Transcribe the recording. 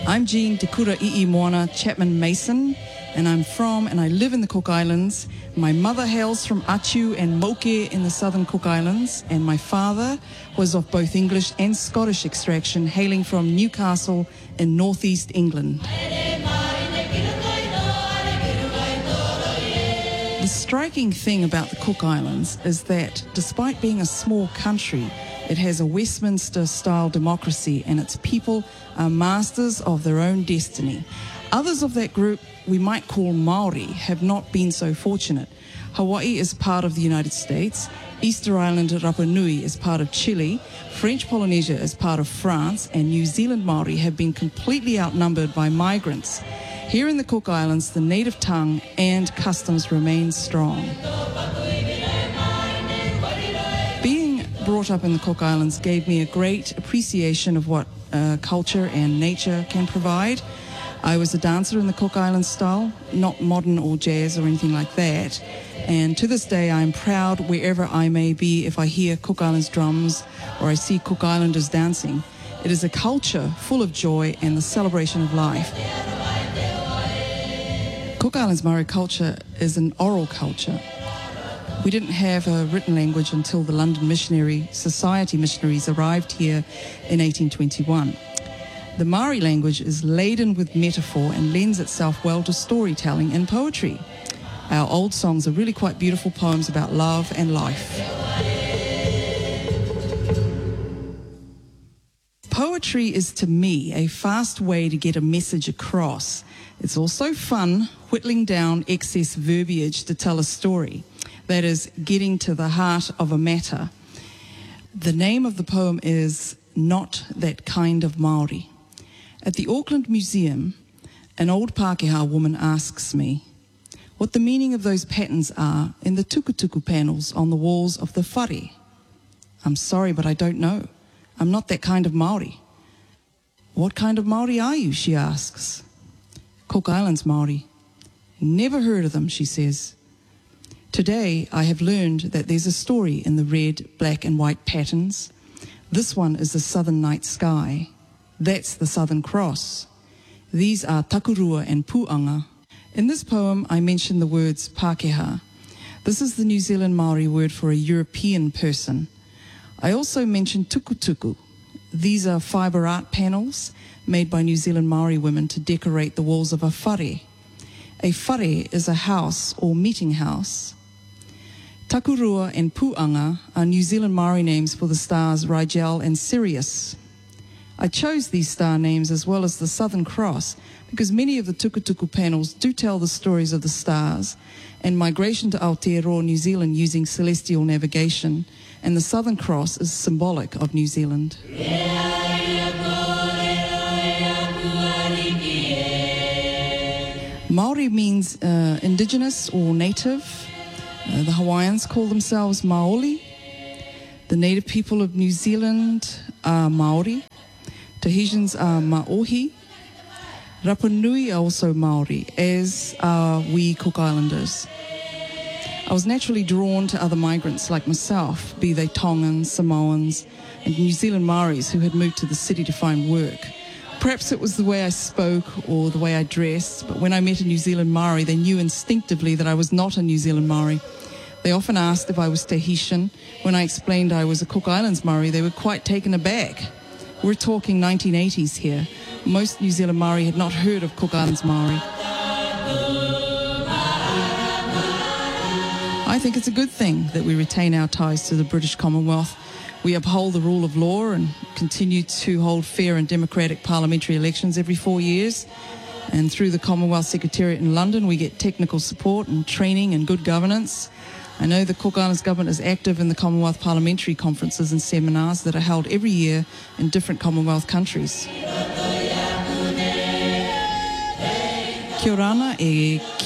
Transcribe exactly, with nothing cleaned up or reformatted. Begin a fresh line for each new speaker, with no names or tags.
I'm Jean Te Kura Ii Moana Chapman Mason, and I'm from and I live in the Cook Islands. My mother hails from Atiu and Moke in the southern Cook Islands, and my father was of both English and Scottish extraction, hailing from Newcastle in northeast England. The striking thing about the Cook Islands is that despite being a small country, it has a Westminster-style democracy, and its people are masters of their own destiny. Others of that group we might call Maori have not been so fortunate. Hawaii is part of the United States, Easter Island Rapa Nui is part of Chile, French Polynesia is part of France, and New Zealand Maori have been completely outnumbered by migrants. Here in the Cook Islands, the native tongue and customs remain strong. Being brought up in the Cook Islands gave me a great appreciation of what uh, culture and nature can provide. I was a dancer in the Cook Islands style, not modern or jazz or anything like that. And to this day, I'm proud wherever I may be if I hear Cook Islands drums or I see Cook Islanders dancing. It is a culture full of joy and the celebration of life. Cook Islands Maori culture is an oral culture. We didn't have a written language until the London Missionary Society missionaries arrived here in eighteen twenty-one. The Maori language is laden with metaphor and lends itself well to storytelling and poetry. Our old songs are really quite beautiful poems about love and life. Poetry is, to me, a fast way to get a message across. It's also fun whittling down excess verbiage to tell a story. That is, getting to the heart of a matter. The name of the poem is Not That Kind of Maori. At the Auckland Museum, an old Pākehā woman asks me what the meaning of those patterns are in the tukutuku panels on the walls of the whare. I'm sorry, but I don't know. I'm not that kind of Maori. What kind of Maori are you, she asks. Cook Islands Maori. Never heard of them, she says. Today, I have learned that there's a story in the red, black and white patterns. This one is the southern night sky. That's the Southern Cross. These are takurua and puanga. In this poem, I mention the words Pākehā. This is the New Zealand Maori word for a European person. I also mention tukutuku. These are fibre art panels made by New Zealand Maori women to decorate the walls of a whare. A whare is a house or meeting house. Takurua and puanga are New Zealand Maori names for the stars Rigel and Sirius. I chose these star names as well as the Southern Cross because many of the tukutuku panels do tell the stories of the stars and migration to Aotearoa, New Zealand using celestial navigation, and the Southern Cross is symbolic of New Zealand. Maori means uh, indigenous or native. Uh, the Hawaiians call themselves Maoli. The native people of New Zealand are Maori. Tahitians are Maohi. Rapa Nui are also Maori, as are we Cook Islanders. I was naturally drawn to other migrants like myself, be they Tongans, Samoans, and New Zealand Maoris who had moved to the city to find work. Perhaps it was the way I spoke or the way I dressed, but when I met a New Zealand Maori, they knew instinctively that I was not a New Zealand Maori. They often asked if I was Tahitian. When I explained I was a Cook Islands Maori, they were quite taken aback. We're talking nineteen eighties here. Most New Zealand Maori had not heard of Cook Islands Maori. I think it's a good thing that we retain our ties to the British Commonwealth. We uphold the rule of law and continue to hold fair and democratic parliamentary elections every four years. And through the Commonwealth Secretariat in London, we get technical support and training and good governance. I know the Cook Islands Government is active in the Commonwealth parliamentary conferences and seminars that are held every year in different Commonwealth countries. Kia ora e